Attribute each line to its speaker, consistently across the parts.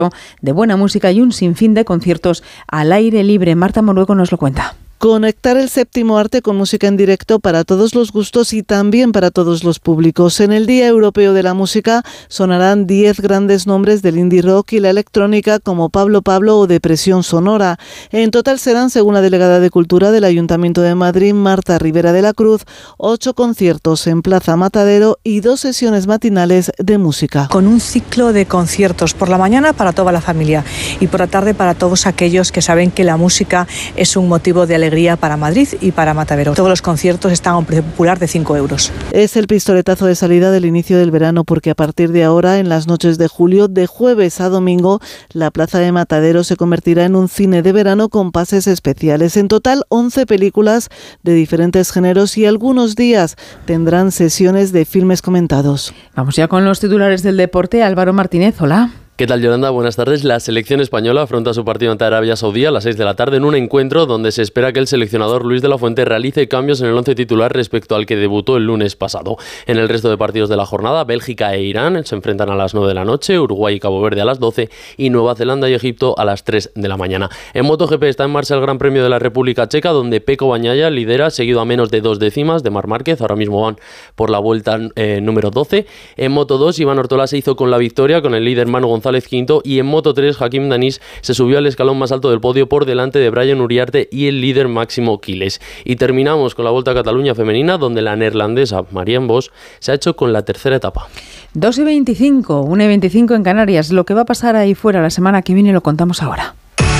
Speaker 1: de buena música y un sinfín de conciertos al aire libre. Marta Morueco nos lo cuenta.
Speaker 2: Conectar el séptimo arte con música en directo para todos los gustos y también para todos los públicos. En el Día Europeo de la Música sonarán 10 grandes nombres del indie rock y la electrónica como Pablo Pablo o Depresión Sonora. En total serán, según la delegada de Cultura del Ayuntamiento de Madrid, Marta Rivera de la Cruz, 8 conciertos en Plaza Matadero y 2 sesiones matinales de música.
Speaker 3: Con un ciclo de conciertos por la mañana para toda la familia y por la tarde para todos aquellos que saben que la música es un motivo de alegría para Madrid y para Matadero. Todos los conciertos están a un precio popular de 5 euros.
Speaker 2: Es el pistoletazo de salida del inicio del verano, porque a partir de ahora, en las noches de julio, de jueves a domingo, la Plaza de Matadero se convertirá en un cine de verano con pases especiales. En total, 11 películas de diferentes géneros y algunos días tendrán sesiones de filmes comentados.
Speaker 1: Vamos ya con los titulares del deporte. Álvaro Martínez, hola.
Speaker 4: ¿Qué tal, Yolanda? Buenas tardes. La selección española afronta su partido ante Arabia Saudí a las 6 de la tarde en un encuentro donde se espera que el seleccionador Luis de la Fuente realice cambios en el once titular respecto al que debutó el lunes pasado. En el resto de partidos de la jornada, Bélgica e Irán se enfrentan a las 9 de la noche, Uruguay y Cabo Verde a las 12 y Nueva Zelanda y Egipto a las 3 de la mañana. En MotoGP está en marcha el Gran Premio de la República Checa, donde Pecco Bagnaia lidera, seguido a menos de 2 décimas de Marc Márquez. Ahora mismo van por la vuelta número 12. En Moto2, Iván Ortola se hizo con la victoria, con el líder Manu González quinto, y en Moto3, Hakim Danís se subió al escalón más alto del podio por delante de Brian Uriarte y el líder Máximo Quiles. Y terminamos con la Volta a Cataluña femenina, donde la neerlandesa Marianne Vos se ha hecho con la tercera etapa.
Speaker 1: 2:25, 1:25 en Canarias. Lo que va a pasar ahí fuera la semana que viene lo contamos ahora.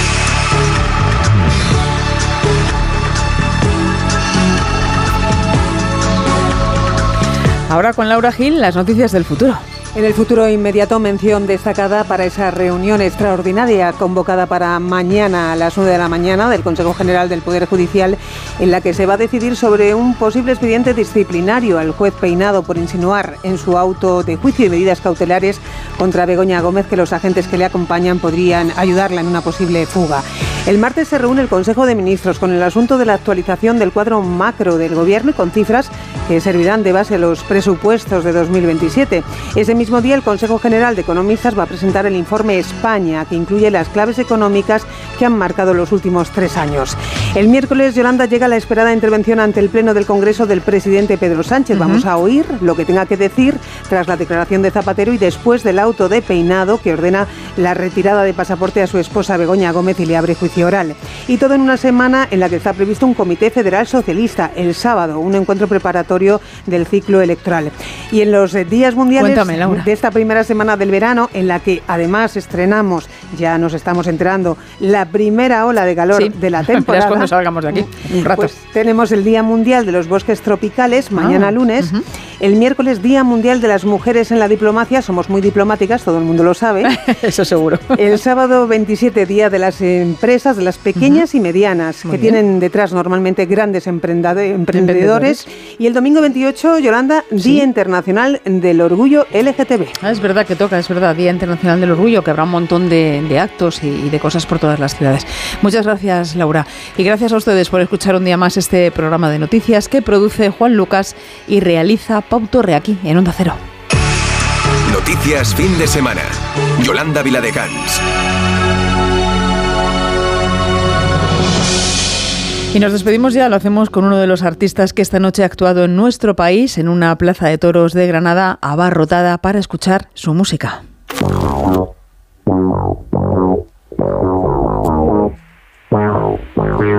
Speaker 1: Ahora con Laura Gil, las noticias del futuro.
Speaker 5: En el futuro inmediato, mención destacada para esa reunión extraordinaria convocada para mañana a las 9 de la mañana del Consejo General del Poder Judicial, en la que se va a decidir sobre un posible expediente disciplinario al juez Peinado por insinuar en su auto de juicio y medidas cautelares contra Begoña Gómez que los agentes que le acompañan podrían ayudarla en una posible fuga. El martes se reúne el Consejo de Ministros con el asunto de la actualización del cuadro macro del Gobierno y con cifras que servirán de base a los presupuestos de 2027. Ese mismo día, el Consejo General de Economistas va a presentar el informe España, que incluye las claves económicas que han marcado los últimos 3 años. El miércoles, Yolanda, llega la esperada intervención ante el Pleno del Congreso del presidente Pedro Sánchez. Vamos a oír lo que tenga que decir tras la declaración de Zapatero y después del auto de Peinado, que ordena la retirada de pasaporte a su esposa Begoña Gómez y le abre juicio oral. Y todo en una semana en la que está previsto un Comité Federal Socialista el sábado, un encuentro preparatorio del ciclo electoral. Y en los días mundiales de esta primera semana del verano, en la que además estrenamos, ya nos estamos enterando, la primera ola de calor de la temporada.
Speaker 1: Cuando salgamos de aquí, un rato.
Speaker 5: Pues tenemos el Día Mundial de los Bosques Tropicales, mañana lunes. El miércoles, Día Mundial de las Mujeres en la Diplomacia. Somos muy diplomáticas, todo el mundo lo sabe.
Speaker 1: Eso seguro.
Speaker 5: El sábado 27, Día de las Empresas, de las pequeñas y medianas, muy que bien. Tienen detrás normalmente grandes emprendedores. Y el domingo 28, Yolanda, Día Internacional del Orgullo LGTB.
Speaker 1: Es verdad que toca, es verdad, Día Internacional del Orgullo, que habrá un montón de actos y de cosas por todas las ciudades. Muchas gracias, Laura. Y gracias a ustedes por escuchar un día más este programa de noticias que produce Juan Lucas y realiza Pau Torre aquí en Onda Cero.
Speaker 6: Noticias fin de semana. Yolanda Viladecans.
Speaker 1: Y nos despedimos ya, lo hacemos con uno de los artistas que esta noche ha actuado en nuestro país, en una plaza de toros de Granada abarrotada para escuchar su música.